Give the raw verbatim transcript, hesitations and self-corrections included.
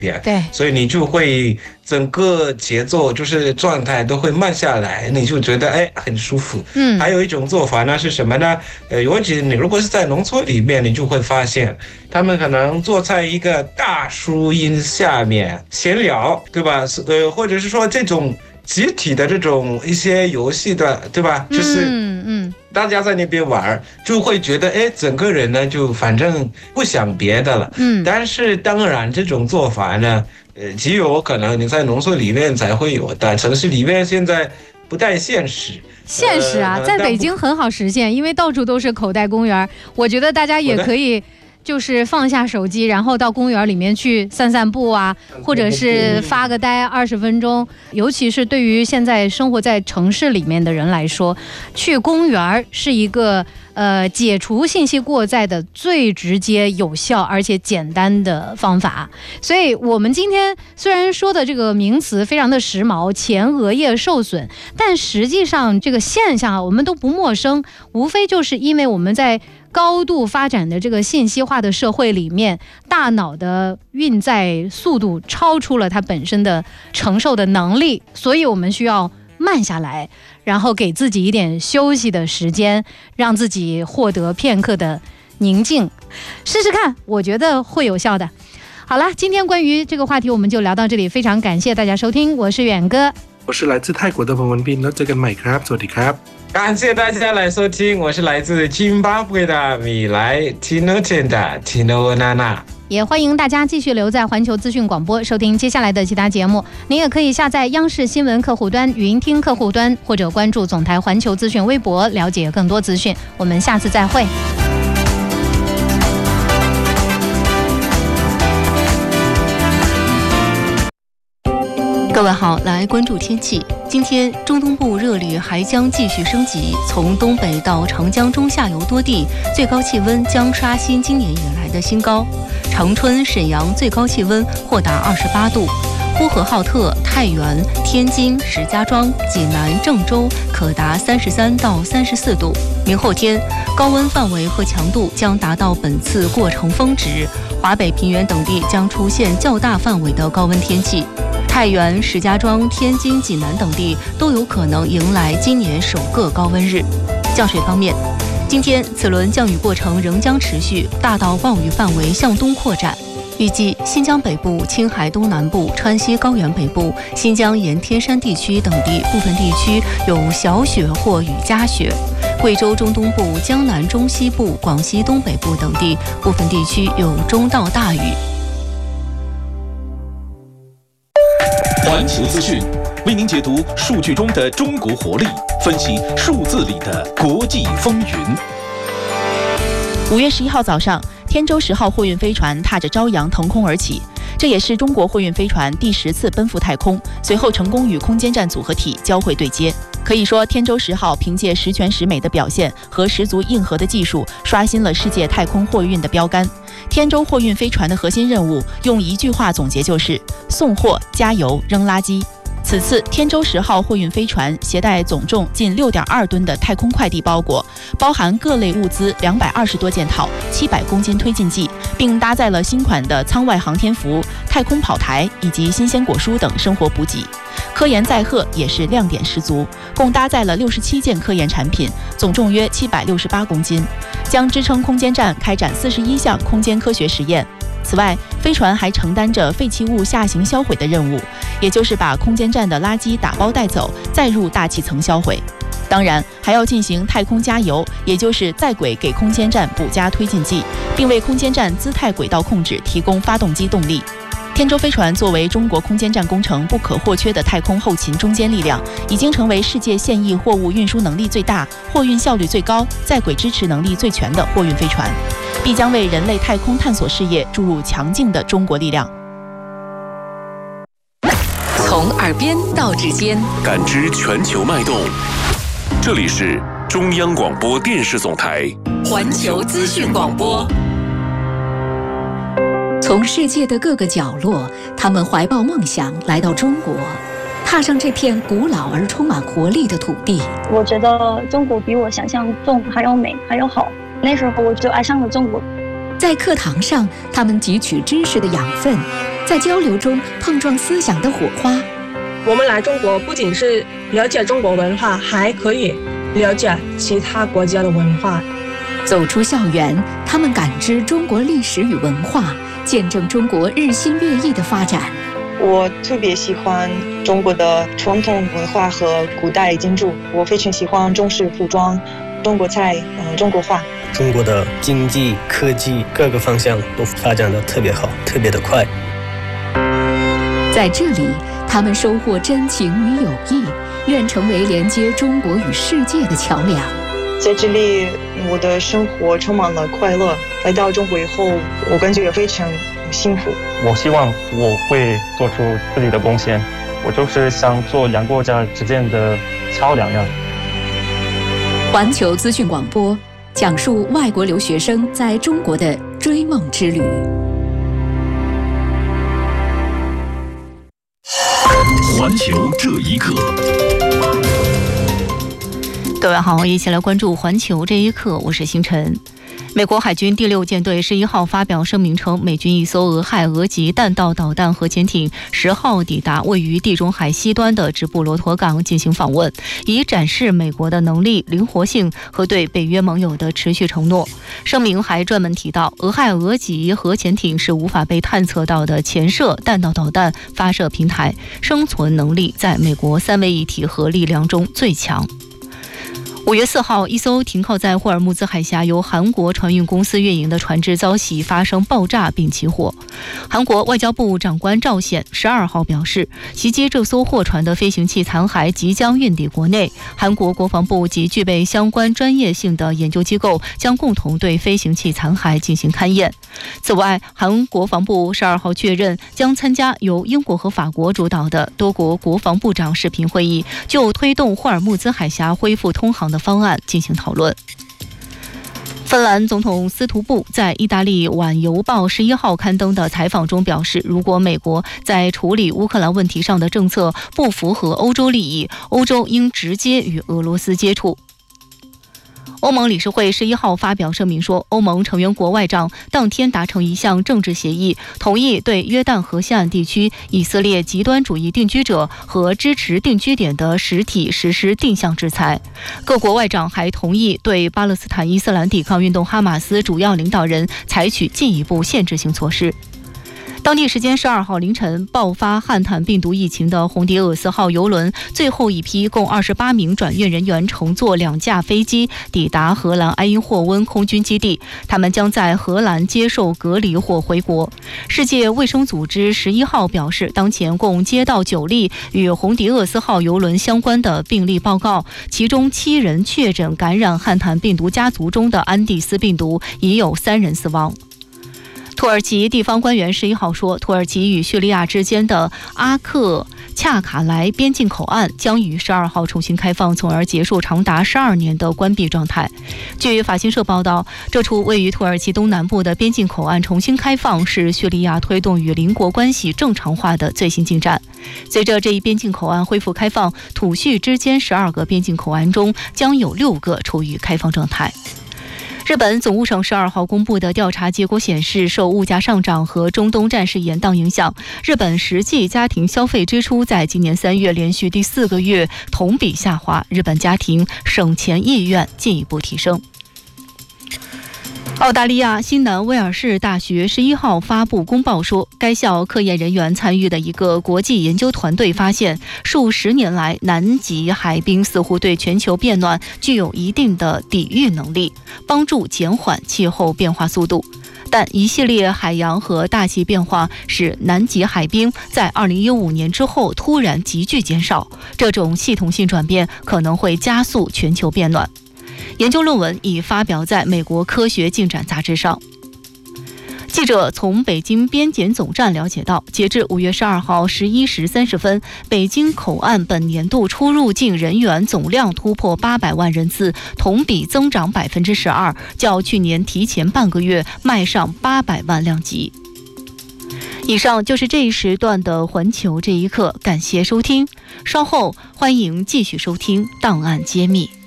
对， 所以你就会整个节奏就是状态都会慢下来，你就觉得哎很舒服。 嗯， 还有一种做法呢是什么呢？呃，尤其你如果是在农村里面，你就会发现他们可能坐在一个大树荫下面闲聊，对吧？呃，或者是说这种集体的这种一些游戏的，对吧？就是嗯嗯， 大家在那边玩，就会觉得哎，整个人呢就反正不想别的了。 嗯， 但是当然这种做法呢，呃，极有可能你在农村里面才会有的，城市里面现在不太现实。 现实啊， 呃、 在北京很好实现，因为到处都是口袋公园。我觉得大家也可以。就是放下手机，然后到公园里面去散散步啊，或者是发个呆二十分钟。尤其是对于现在生活在城市里面的人来说，去公园是一个呃解除信息过载的最直接、有效而且简单的方法。所以我们今天虽然说的这个名词非常的时髦，前额叶受损，但实际上这个现象啊，我们都不陌生，无非就是因为我们在高度发展的这个信息化的社会里面，大脑的运载速度超出了它本身的承受的能力，所以我们需要慢下来，然后给自己一点休息的时间，让自己获得片刻的宁静。试试看，我觉得会有效的。好了，今天关于这个话题我们就聊到这里，非常感谢大家收听，我是远哥， 我是来自泰国的文文斌，那这个麦克สวัสดีครับ。 感谢大家来收听，我是来自津巴布韦的米莱 Tino Tenda Tino Nana。 也欢迎大家继续留在环球资讯广播收听接下来的其他节目。您也可以下载央视新闻客户端、云听客户端，或者关注总台环球资讯微博，了解更多资讯。我们下次再会。 各位好，来关注天气。今天中东部热力还将继续升级，从东北到长江中下游多地最高气温将刷新今年以来的新高。长春、沈阳最高气温或达二十八度，呼和浩特、太原、天津、石家庄、济南、郑州可达三十三到三十四度。明后天高温范围和强度将达到本次过程峰值，华北平原等地将出现较大范围的高温天气。太原、石家庄、天津、济南等地都有可能迎来今年首个高温日。降水方面，今天此轮降雨过程仍将持续，大到暴雨范围向东扩展。预计新疆北部、青海东南部、川西高原北部、新疆沿天山地区等地部分地区有小雪或雨夹雪，贵州中东部、江南中西部、广西东北部等地部分地区有中到大雨。 环球资讯为您解读数据中的中国活力，分析数字里的国际风云。 五月十一号早上，天舟十号货运飞船踏着朝阳腾空而起，这也是中国货运飞船第十次奔赴太空，随后成功与空间站组合体交会对接。可以说，天舟十号凭借十全十美的表现和十足硬核的技术，刷新了世界太空货运的标杆。天舟货运飞船的核心任务，用一句话总结就是送货、加油、扔垃圾。此次天舟十号货运飞船携带总重近六点二吨的太空快递包裹，包含各类物资两百二十多件套、七百公斤推进剂，并搭载了新款的舱外航天服、太空跑台以及新鲜果蔬等生活补给。科研载荷也是亮点十足，共搭载了六十七件科研产品，总重约七百六十八公斤，将支撑空间站开展四十一项空间科学实验。此外，飞船还承担着废弃物下行销毁的任务，也就是把空间站的垃圾打包带走，再入大气层销毁。当然，还要进行太空加油，也就是在轨给空间站补加推进剂，并为空间站姿态轨道控制提供发动机动力。天舟飞船作为中国空间站工程不可或缺的太空后勤中坚力量，已经成为世界现役货物运输能力最大、货运效率最高、在轨支持能力最全的货运飞船，必将为人类太空探索事业注入强劲的中国力量。 从耳边到指尖， 感知全球脉动。这里是中央广播电视总台环球资讯广播。从世界的各个角落，他们怀抱梦想来到中国，踏上这片古老而充满活力的土地。 我觉得中国比我想象中还要美，还要好。那时候我就爱上了中国。 在课堂上，他们汲取知识的养分，在交流中碰撞思想的火花。 我们来中国不仅是了解中国文化，还可以了解其他国家的文化。 走出校园，他们感知中国历史与文化，见证中国日新月异的发展。 我特别喜欢中国的传统文化和古代建筑，我非常喜欢中式服装、中国菜、呃、中国画。 中国的经济、科技各个方向都发展得特别好，特别的快。 在这里，他们收获真情与友谊，愿成为连接中国与世界的桥梁。 在这里，我的生活充满了快乐。来到中国以后，我感觉非常幸福。 我希望我会做出自己的贡献，我就是想做两国家之间的桥梁呀。 环球资讯广播讲述外国留学生在中国的追梦之旅。 环球这一刻。 各位好，一起来关注环球这一刻，我是星辰。美国海军第六舰队十一号发表声明称，美军一艘俄亥俄级弹道导弹核潜艇十号抵达位于地中海西端的直布罗陀港进行访问，以展示美国的能力、灵活性和对北约盟友的持续承诺。声明还专门提到，俄亥俄级核潜艇是无法被探测到的潜射弹道导弹发射平台，生存能力在美国三位一体核力量中最强。五月四号，一艘停靠在霍尔木兹海峡由韩国船运公司运营的船只遭袭，发生爆炸并起火。韩国外交部长官赵显十二号表示，袭击这艘货船的飞行器残骸即将运抵国内，韩国国防部及具备相关专业性的研究机构将共同对飞行器残骸进行勘验。此外，韩国防部十二号确认将参加由英国和法国主导的多国国防部长视频会议，就推动霍尔木兹海峡恢复通航的方案进行讨论。芬兰总统斯图布在意大利晚邮报十一号刊登的采访中表示，如果美国在处理乌克兰问题上的政策不符合欧洲利益，欧洲应直接与俄罗斯接触。欧盟理事会十一号发表声明说，欧盟成员国外长当天达成一项政治协议，同意对约旦河西岸地区以色列极端主义定居者和支持定居点的实体实施定向制裁。各国外长还同意对巴勒斯坦伊斯兰抵抗运动哈马斯主要领导人采取进一步限制性措施。当地时间十二号凌晨，爆发汉坦病毒疫情的红迪厄斯号邮轮最后一批共二十八名转运人员乘坐两架飞机抵达荷兰埃因霍温空军基地，他们将在荷兰接受隔离或回国。世界卫生组织十一号表示，当前共接到九例与红迪厄斯号邮轮相关的病例报告，其中七人确诊感染汉坦病毒家族中的安第斯病毒，已有三人死亡。土耳其地方官员十一号说，土耳其与叙利亚之间的阿克恰卡莱边境口岸将于十二号重新开放，从而结束长达十二年的关闭状态。据法新社报道，这处位于土耳其东南部的边境口岸重新开放是叙利亚推动与邻国关系正常化的最新进展。随着这一边境口岸恢复开放，土叙之间十二个边境口岸中将有六个处于开放状态。日本总务省十二号公布的调查结果显示，受物价上涨和中东战事延宕影响，日本实际家庭消费支出在今年三月连续第四个月同比下滑，日本家庭省钱意愿进一步提升。澳大利亚新南威尔士大学十一号发布公报说，该校科研人员参与的一个国际研究团队发现，数十年来南极海冰似乎对全球变暖具有一定的抵御能力，帮助减缓气候变化速度。但一系列海洋和大气变化使南极海冰在二零一五年之后突然急剧减少，这种系统性转变可能会加速全球变暖。研究论文已发表在美国科学进展杂志上。记者从北京边检总站了解到，截至五月十二号十一时三十分，北京口岸本年度出入境人员总量突破八百万人次，同比增长百分之十二，较去年提前半个月迈上八百万量级。以上就是这一时段的环球这一刻，感谢收听，稍后欢迎继续收听档案揭秘。